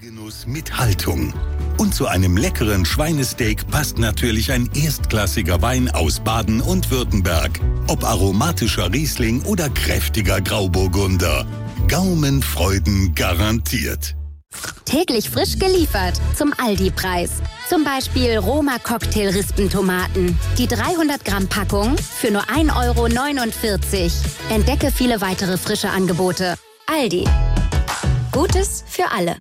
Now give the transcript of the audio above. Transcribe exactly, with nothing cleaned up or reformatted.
Genuss mit Haltung. Und zu einem leckeren Schweinesteak passt natürlich ein erstklassiger Wein aus Baden und Württemberg. Ob aromatischer Riesling oder kräftiger Grauburgunder. Gaumenfreuden garantiert. Täglich frisch geliefert zum Aldi-Preis. Zum Beispiel Roma Cocktail-Rispentomaten. Die dreihundert Gramm Packung für nur ein Euro neunundvierzig. Entdecke viele weitere frische Angebote. Aldi. Gutes für alle.